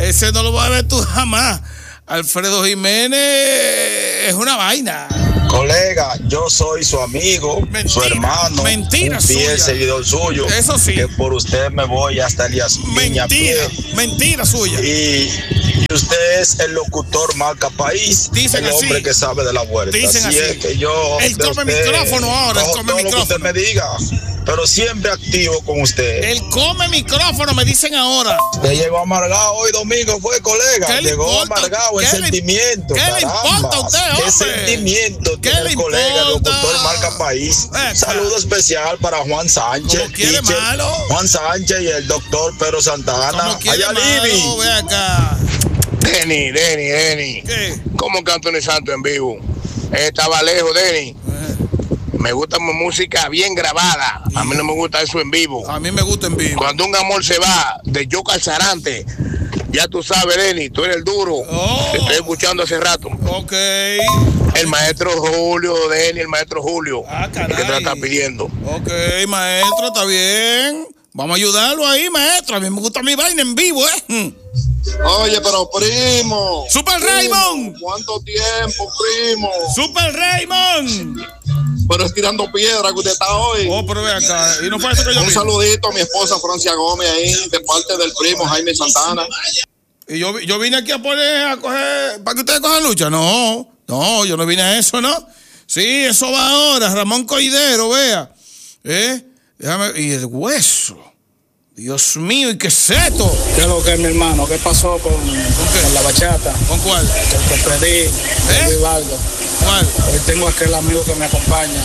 Ese no lo vas a ver tú jamás. Alfredo Jiménez es una vaina. Colega, yo soy su amigo, Mentira, su hermano, mentira un fiel suya. seguidor suyo. Eso sí. Que por usted me voy hasta Elías Piña a pie. Mentira suya. Y usted es el locutor marca país, Dicen el hombre así. que sabe de la vuelta. Dicen así así. es que yo Él de come usted micrófono ahora, él cojo come todo lo que usted micrófono. me diga, pero siempre activo con usted. Él come micrófono, me dicen ahora. Que llegó amargado hoy domingo, fue, colega. ¿Qué le Llegó importa? amargado el ¿Qué le- sentimiento. qué le importa a usted, ¿Qué hombre? sentimiento ¿Qué tiene le el colega, el importa? locutor marca país? Eca. Saludo especial para Juan Sánchez, ¿Cómo quiere teacher, malo? Juan Sánchez y el doctor Pedro Santana. Como quiere Allá malo, Libby. ve acá. Denny. ¿Qué? ¿Cómo canta Tony Santos en vivo? Estaba lejos, Denny. Me gusta mi música bien grabada. A mí no me gusta eso en vivo. A mí me gusta en vivo. Cuando un amor se va de Yo Calzarante, ya tú sabes, Denny, tú eres el duro. Oh. Te estoy escuchando hace rato. Ok. El maestro Julio, Denny, el maestro Julio. Ah, ¿Qué te la está caray. pidiendo? Ok, maestro, está bien. Vamos a ayudarlo ahí, maestro. A mí me gusta mi vaina en vivo, ¿eh? Oye, pero primo. Super Raymond. ¿Cuánto tiempo, primo? Super Raymond. Pero es tirando piedra que usted está hoy. Oh, pero ve acá. Y no fue eso que yo Un vi. saludito a mi esposa Francia Gómez ahí, de parte del primo Jaime Santana. Y yo vine aquí a coger, para que ustedes cojan lucha. No, yo no vine a eso, ¿no? Sí, eso va ahora. Ramón Coidero, vea. Déjame, y el hueso. Dios mío, ¿y qué es esto? ¿Qué es lo que es, mi hermano? ¿Qué pasó con la bachata? ¿Con cuál? Que pedí, Vivaldo. ¿Cuál? Hoy tengo aquel amigo que me acompaña.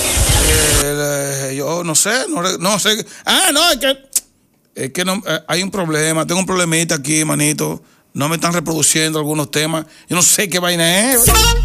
Yo no sé, no sé. Ah, no, es que no, hay un problema. Tengo un problemita aquí, manito. No me están reproduciendo algunos temas. Yo no sé qué vaina es.